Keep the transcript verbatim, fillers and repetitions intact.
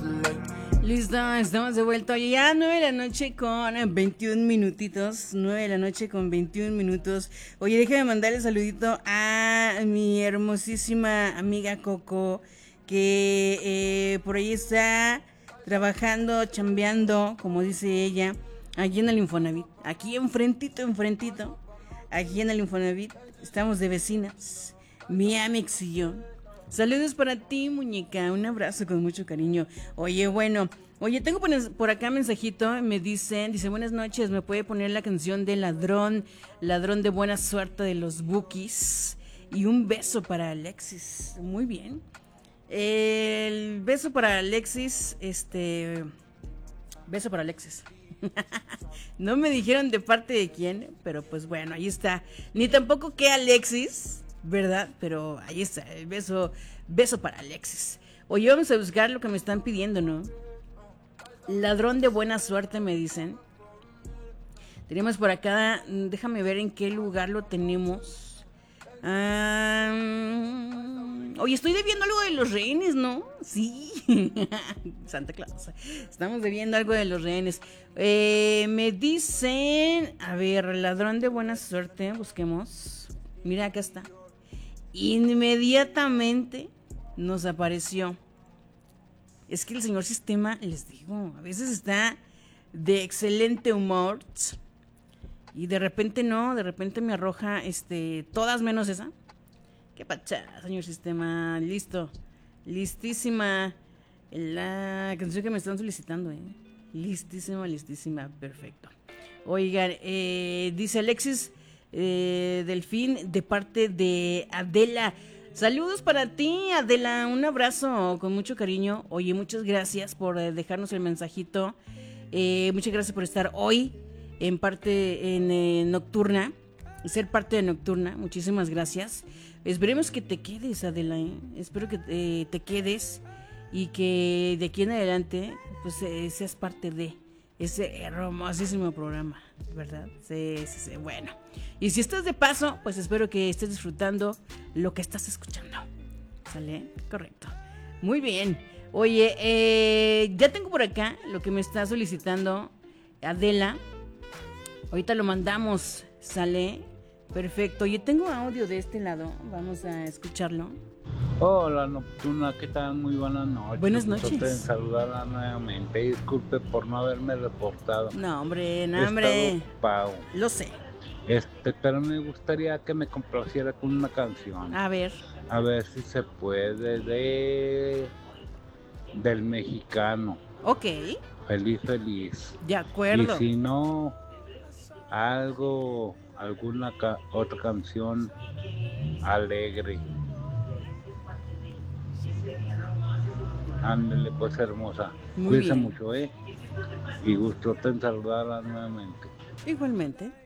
Listo, estamos de vuelta. Oye, ya nueve de la noche con veintiún minutitos. nueve de la noche con veintiún minutos. Oye, déjame mandarle saludito a mi hermosísima amiga Coco, que eh, por ahí está trabajando, chambeando, como dice ella, aquí en el Infonavit. Aquí enfrentito, enfrentito. Aquí en el Infonavit. Estamos de vecinas. Mi Amex y yo. Saludos para ti, muñeca. Un abrazo con mucho cariño. Oye, bueno. Oye, tengo por acá mensajito. Me dicen, dice, buenas noches. ¿Me puede poner la canción de Ladrón? Ladrón de buena suerte de los Bookies. Y un beso para Alexis. Muy bien. El beso para Alexis. Este... Beso para Alexis. No me dijeron de parte de quién. Pero pues bueno, ahí está. Ni tampoco que Alexis, ¿verdad? Pero ahí está, el beso, beso para Alexis. Oye, vamos a buscar lo que me están pidiendo, ¿no? Ladrón de buena suerte, me dicen. Tenemos por acá, déjame ver en qué lugar lo tenemos. Um, oye, estoy debiendo algo de los rehenes, ¿no? Sí. Santa Claus. Estamos debiendo algo de los rehenes. Eh, me dicen, a ver, ladrón de buena suerte, busquemos. Mira, acá está. Inmediatamente nos apareció. Es que el señor sistema, les digo, a veces está de excelente humor y de repente no, de repente me arroja este todas menos esa. Qué pachada, señor sistema. Listo, listísima la canción que me están solicitando, ¿eh? Listísima, listísima, perfecto. Oigan, eh, dice Alexis Eh, Delfín, de parte de Adela. Saludos para ti, Adela, un abrazo con mucho cariño. Oye, muchas gracias por eh, dejarnos el mensajito. Eh, muchas gracias por estar hoy en parte en eh, Nocturna, ser parte de Nocturna. Muchísimas gracias. Esperemos que te quedes, Adela, ¿eh? Espero que eh, te quedes y que de aquí en adelante pues eh, seas parte de ese hermosísimo programa, ¿verdad? Sí, sí, sí, bueno. Y si estás de paso, pues espero que estés disfrutando lo que estás escuchando. ¿Sale? Correcto. Muy bien. Oye, eh, ya tengo por acá lo que me está solicitando Adela. Ahorita lo mandamos, ¿sale? Perfecto. Oye, tengo audio de este lado. Vamos a escucharlo. Hola Nocturna, ¿qué tal? Muy buenas noches. Buenas noches. Gusto en saludarla nuevamente. Disculpe por no haberme reportado. No, hombre, no, hombre. Ocupado. Lo sé. Este, pero me gustaría que me complaciera con una canción. A ver. A ver si se puede de del Mexicano. Ok. Feliz, feliz. De acuerdo. Y si no, algo, alguna ca- otra canción alegre. Ándale pues, hermosa. Muy Cuídense bien. mucho, ¿eh? Y gusto en saludarla nuevamente. Igualmente.